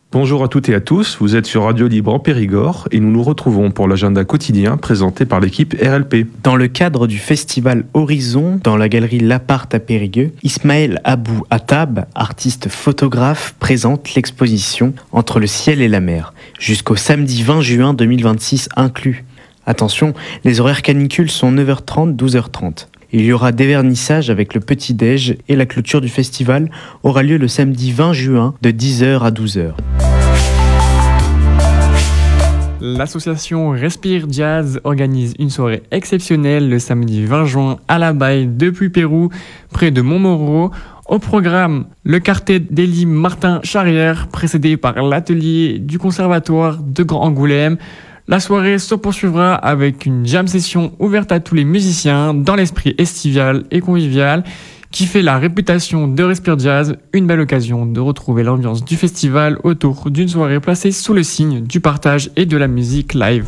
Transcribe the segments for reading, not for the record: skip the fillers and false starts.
Bonjour à toutes et à tous, vous êtes sur Radio Libre en Périgord et nous nous retrouvons pour l'agenda quotidien présenté par l'équipe RLP. Dans le cadre du festival Horizon, dans la galerie L'Appart à Périgueux, Ismaël Abou Attab, artiste photographe, présente l'exposition Entre le ciel et la mer, jusqu'au samedi 20 juin 2026 inclus. Attention, les horaires canicules sont 9h30, 12h30. Il y aura des vernissages avec le petit-déj et la clôture du festival aura lieu le samedi 20 juin de 10h à 12h. L'association Respire Jazz organise une soirée exceptionnelle le samedi 20 juin à la Baille depuis Pérou, près de Montmoreau. Au programme, le quartet d'Élie Martin Charrière, précédé par l'atelier du Conservatoire de Grand Angoulême. La soirée se poursuivra avec une jam session ouverte à tous les musiciens dans l'esprit estival et convivial qui fait la réputation de Respire Jazz, une belle occasion de retrouver l'ambiance du festival autour d'une soirée placée sous le signe du partage et de la musique live.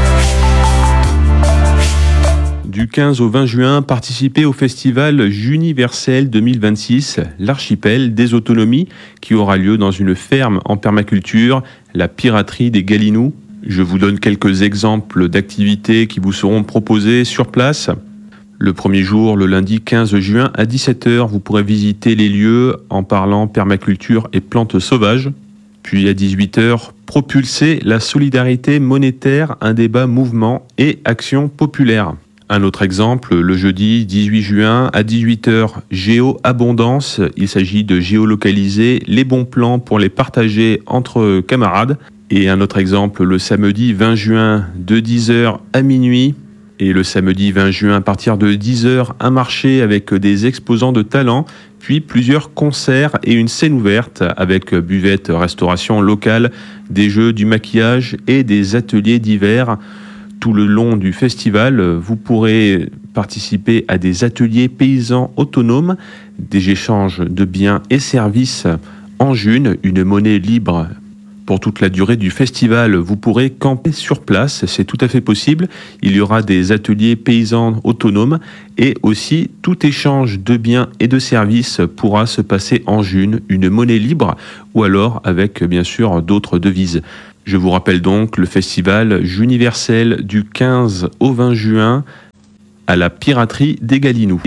Du 15 au 20 juin, participez au festival Juniversel 2026, l'archipel des autonomies, qui aura lieu dans une ferme en permaculture, la piraterie des Galinous. Je vous donne quelques exemples d'activités qui vous seront proposées sur place. Le premier jour, le lundi 15 juin à 17h, vous pourrez visiter les lieux en parlant permaculture et plantes sauvages. Puis à 18h, propulser la solidarité monétaire, un débat mouvement et action populaire. Un autre exemple, le jeudi 18 juin à 18h, Géo-Abondance. Il s'agit de géolocaliser les bons plans pour les partager entre camarades. Et un autre exemple, le samedi 20 juin de 10h à minuit. Et le samedi 20 juin à partir de 10h, un marché avec des exposants de talents, puis plusieurs concerts et une scène ouverte avec buvette, restauration locale, des jeux, du maquillage et des ateliers divers. Tout le long du festival, vous pourrez participer à des ateliers paysans autonomes, des échanges de biens et services en june, une monnaie libre. Pour toute la durée du festival, vous pourrez camper sur place, c'est tout à fait possible. Il y aura des ateliers paysans autonomes et aussi tout échange de biens et de services pourra se passer en june, une monnaie libre ou alors avec bien sûr d'autres devises. Je vous rappelle donc le festival Juniversel du 15 au 20 juin à la piraterie des Galinous.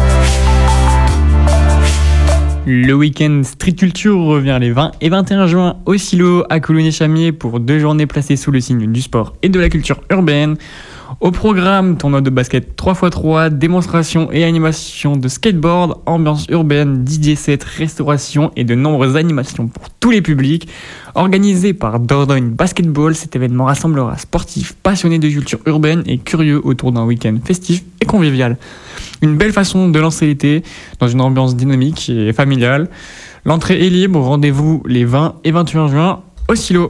Le week-end Street Culture revient les 20 et 21 juin au Silo à Coulonges-Chamiers pour 2 journées placées sous le signe du sport et de la culture urbaine. Au programme, tournoi de basket 3x3, démonstration et animation de skateboard, ambiance urbaine, DJ set, restauration et de nombreuses animations pour tous les publics. Organisé par Dordogne Basketball, cet événement rassemblera sportifs passionnés de culture urbaine et curieux autour d'un week-end festif et convivial. Une belle façon de lancer l'été dans une ambiance dynamique et familiale. L'entrée est libre, rendez-vous les 20 et 21 juin au Silo.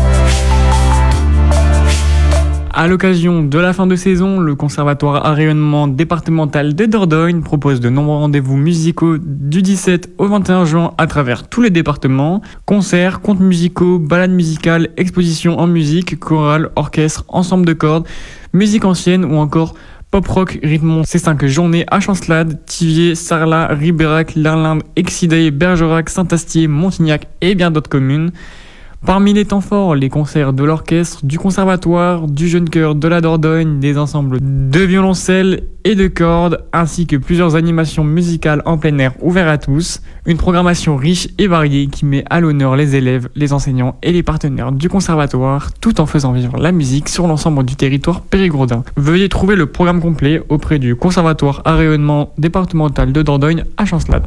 À l'occasion de la fin de saison, le Conservatoire à rayonnement départemental de Dordogne propose de nombreux rendez-vous musicaux du 17 au 21 juin à travers tous les départements. Concerts, contes musicaux, balades musicales, expositions en musique, chorale, orchestre, ensemble de cordes, musique ancienne ou encore pop-rock rythmons. Ces 5 journées à Chancelade, Thiviers, Sarlat, Ribérac, Lerlinde, Excideuil, Bergerac, Saint-Astier, Montignac et bien d'autres communes. Parmi les temps forts, les concerts de l'orchestre, du conservatoire, du jeune chœur de la Dordogne, des ensembles de violoncelle et de cordes, ainsi que plusieurs animations musicales en plein air ouvertes à tous. Une programmation riche et variée qui met à l'honneur les élèves, les enseignants et les partenaires du conservatoire, tout en faisant vivre la musique sur l'ensemble du territoire périgourdin. Veuillez trouver le programme complet auprès du Conservatoire à rayonnement départemental de Dordogne à Chancelade.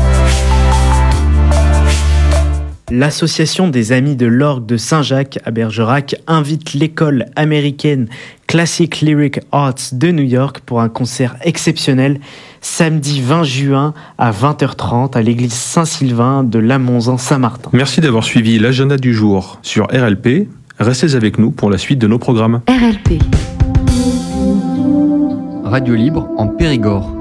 L'association des Amis de l'Orgue de Saint-Jacques à Bergerac invite l'école américaine Classic Lyric Arts de New York pour un concert exceptionnel samedi 20 juin à 20h30 à l'église Saint-Sylvain de Lamonzan-Saint-Martin. Merci d'avoir suivi l'agenda du jour sur RLP. Restez avec nous pour la suite de nos programmes. RLP. Radio Libre en Périgord.